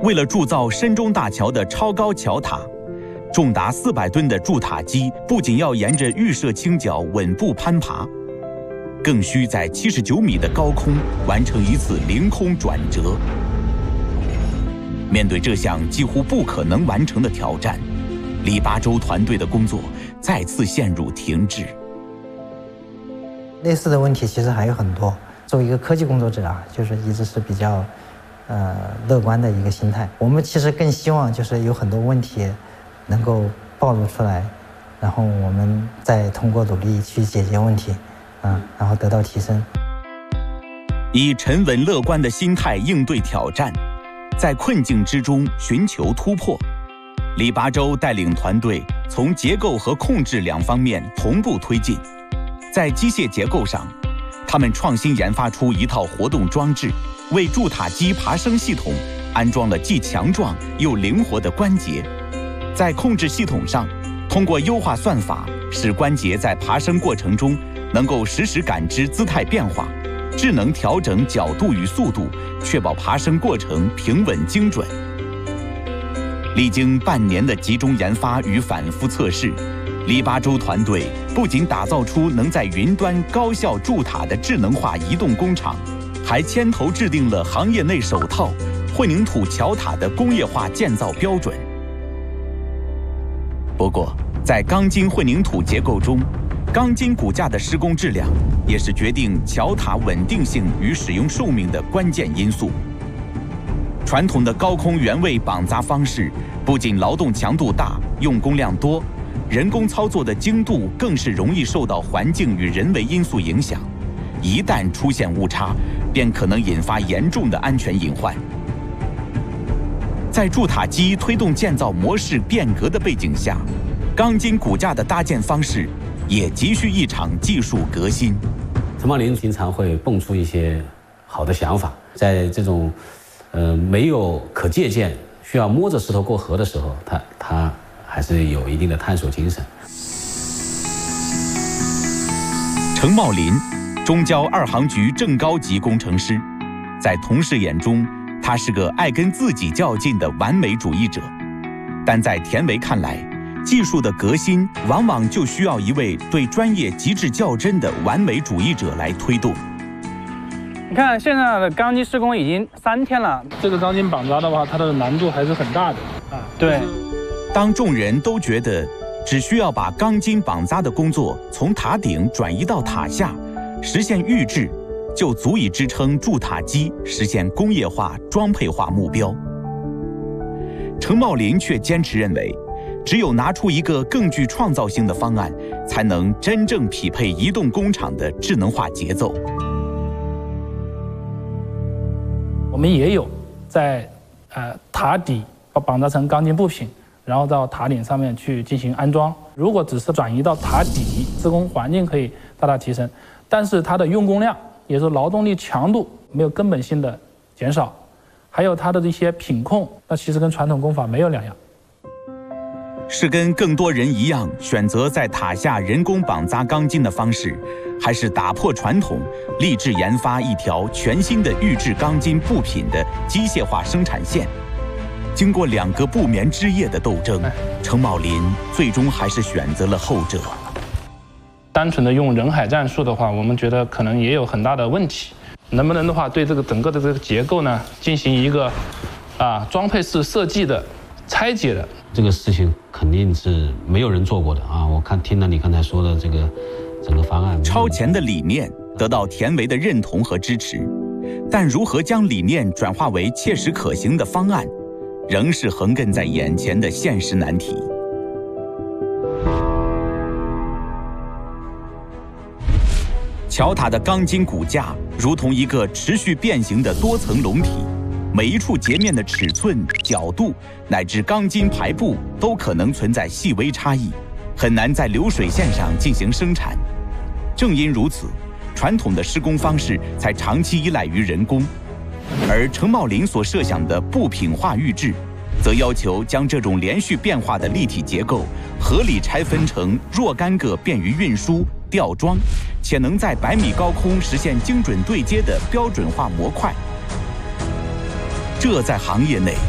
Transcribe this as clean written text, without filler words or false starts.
为了铸造深中大桥的超高桥塔，重达400吨的铸塔机不仅要沿着预设倾角稳步攀爬，更需在79米的高空完成一次凌空转折。面对这项几乎不可能完成的挑战，李八洲团队的工作再次陷入停滞。 类似的问题其实还有很多。作为一个科技工作者就是一直是比较乐观的一个心态。我们其实更希望就是有很多问题能够暴露出来，然后我们再通过努力去解决问题，然后得到提升。 以沉稳乐观的心态应对挑战，在困境之中寻求突破。李八洲带领团队从结构和控制两方面同步推进。在机械结构上，他们创新研发出一套活动装置，为铸塔机爬升系统安装了既强壮又灵活的关节。在控制系统上，通过优化算法，使关节在爬升过程中能够实时感知姿态变化，智能调整角度与速度，确保爬升过程平稳精准。历经半年的集中研发与反复测试，李八洲团队不仅打造出能在云端高效筑塔的智能化移动工厂，还牵头制定了行业内首套混凝土桥塔的工业化建造标准。不过，在钢筋混凝土结构中，钢筋骨架的施工质量也是决定桥塔稳定性与使用寿命的关键因素。传统的高空原位绑扎方式不仅劳动强度大、用工量多，人工操作的精度更是容易受到环境与人为因素影响，一旦出现误差，便可能引发严重的安全隐患。在铸塔机推动建造模式变革的背景下，钢筋骨架的搭建方式也急需一场技术革新。 陈茂林经常会蹦出一些好的想法，在这种没有可借鉴、需要摸着石头过河的时候，他还是有一定的探索精神。 程茂林，中交2行局正高级工程师，在同事眼中，他是个爱跟自己较劲的完美主义者。但在田维看来，技术的革新往往就需要一位对专业极致较真的完美主义者来推动。 你看现在的钢筋施工已经3天了， 这个钢筋绑扎的话，它的难度还是很大的对。 当众人都觉得只需要把钢筋绑扎的工作从塔顶转移到塔下，实现预制，就足以支撑铸塔机实现工业化、装配化目标。程茂林却坚持认为，只有拿出一个更具创造性的方案，才能真正匹配移动工厂的智能化节奏。 我们也有在塔底绑扎成钢筋部品，然后到塔顶上面去进行安装。如果只是转移到塔底，施工环境可以大大提升，但是它的用工量，也就是劳动力强度没有根本性的减少，还有它的这些品控，那其实跟传统工法没有两样。 是跟更多人一样选择在塔下人工绑扎钢筋的方式，还是打破传统，立志研发一条全新的预制钢筋部品的机械化生产线？经过2个不眠之夜的斗争，程茂林最终还是选择了后者。 单纯的用人海战术的话，我们觉得可能也有很大的问题。能不能的话，对这个整个的这个结构呢，进行一个装配式设计的拆解的？ 这个事情肯定是没有人做过的我听了你刚才说的这个整个方案， 超前的理念得到田维的认同和支持，但如何将理念转化为切实可行的方案，仍是横亘在眼前的现实难题。桥塔的钢筋骨架如同一个持续变形的多层笼体，每一处截面的尺寸、角度乃至钢筋排布都可能存在细微差异，很难在流水线上进行生产。正因如此，传统的施工方式才长期依赖于人工，而程茂林所设想的部品化预制，则要求将这种连续变化的立体结构合理拆分成若干个便于运输、吊装，且能在100米高空实现精准对接的标准化模块。这在行业内